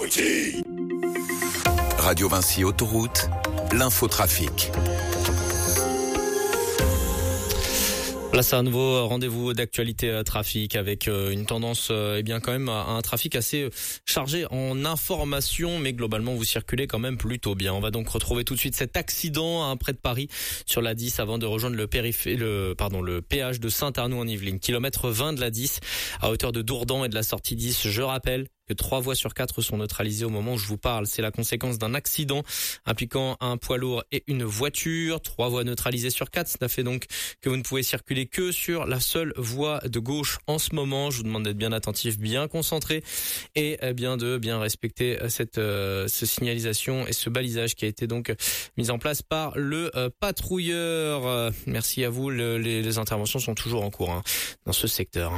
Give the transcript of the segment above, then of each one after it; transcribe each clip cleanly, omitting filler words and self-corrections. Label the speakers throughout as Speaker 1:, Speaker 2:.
Speaker 1: Radio Vinci Autoroute, l'infotrafic.
Speaker 2: Là, c'est un nouveau rendez-vous d'actualité trafic avec une tendance quand même à un trafic assez chargé en informations, mais globalement vous circulez quand même plutôt bien. On va donc retrouver tout de suite cet accident près de Paris sur la 10 avant de rejoindre le péage de Saint-Arnoux en Yvelines. Kilomètre 20 de la 10 à hauteur de Dourdan et de la sortie 10. Je rappelle que 3 voies sur 4 sont neutralisées au moment où je vous parle. C'est la conséquence d'un accident impliquant un poids lourd et une voiture. 3 voies neutralisées sur 4. Ça fait donc que vous ne pouvez circuler que sur la seule voie de gauche en ce moment. Je vous demande d'être bien attentif, bien concentré et de bien respecter cette signalisation et ce balisage qui a été donc mis en place par le patrouilleur. Merci à vous. Les interventions sont toujours en cours dans ce secteur.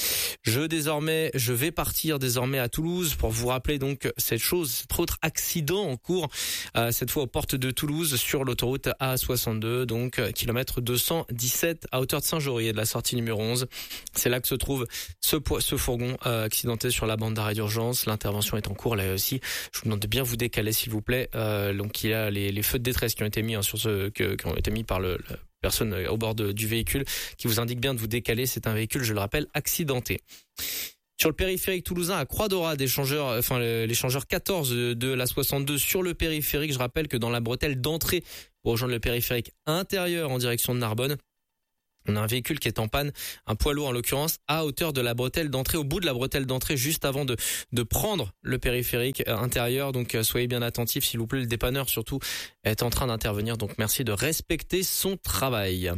Speaker 2: Je vais partir désormais à Toulouse pour vous rappeler donc cet autre accident en cours, cette fois aux portes de Toulouse sur l'autoroute A62, donc kilomètre 217 à hauteur de Saint-Jory et de la sortie numéro 11. C'est là que se trouve ce fourgon accidenté sur la bande d'arrêt d'urgence. L'intervention est en cours là aussi. Je vous demande de bien vous décaler s'il vous plaît. Donc il y a les feux de détresse qui ont été mis qui ont été mis par la personne au bord du véhicule qui vous indique bien de vous décaler. C'est un véhicule, je le rappelle, accidenté. Sur le périphérique toulousain à Croix-Daurade, l'échangeur 14 de la 62 sur le périphérique. Je rappelle que dans la bretelle d'entrée pour rejoindre le périphérique intérieur en direction de Narbonne, on a un véhicule qui est en panne, un poids lourd en l'occurrence, à hauteur de la bretelle d'entrée, au bout de la bretelle d'entrée, juste avant de prendre le périphérique intérieur. Donc soyez bien attentifs s'il vous plaît, le dépanneur surtout est en train d'intervenir. Donc merci de respecter son travail.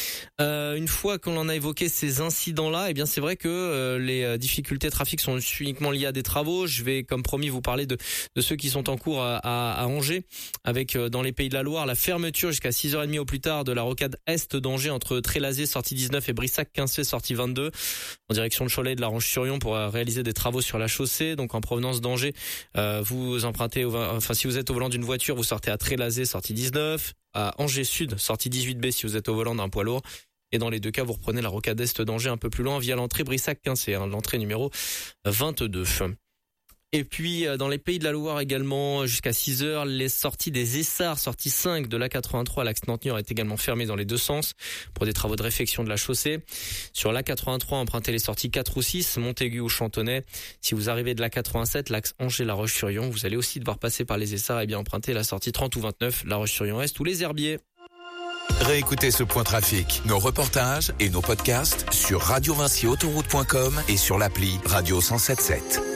Speaker 2: Une fois qu'on en a évoqué ces incidents-là, c'est vrai que les difficultés de trafic sont uniquement liées à des travaux. Je vais, comme promis, vous parler de ceux qui sont en cours à Angers, avec dans les Pays de la Loire la fermeture jusqu'à 6h30 au plus tard de la rocade est d'Angers entre Trélazé sortie 19 et Brissac 15C sortie 22 en direction de Cholet et de la Roche-sur-Yon pour réaliser des travaux sur la chaussée. Donc en provenance d'Angers, vous empruntez si vous êtes au volant d'une voiture, vous sortez à Trélazé sortie 19, à Angers Sud sortie 18B si vous êtes au volant d'un poids lourd. Et dans les deux cas, vous reprenez la rocade est d'Angers un peu plus loin via l'entrée Brissac 15C, l'entrée numéro 22. Et puis dans les Pays de la Loire également, jusqu'à 6h, les sorties des Essarts, sortie 5 de l'A83 à l'axe Nantes-Niort est également fermée dans les deux sens pour des travaux de réfection de la chaussée. Sur l'A83, empruntez les sorties 4 ou 6, Montaigu ou Chantonnay. Si vous arrivez de l'A87, l'axe Angers-La Roche-sur-Yon, vous allez aussi devoir passer par les Essarts et emprunter la sortie 30 ou 29, La Roche-sur-Yon Est ou les Herbiers.
Speaker 1: Réécoutez ce point trafic, nos reportages et nos podcasts sur radiovinciautoroute.com et sur l'appli Radio 107.7.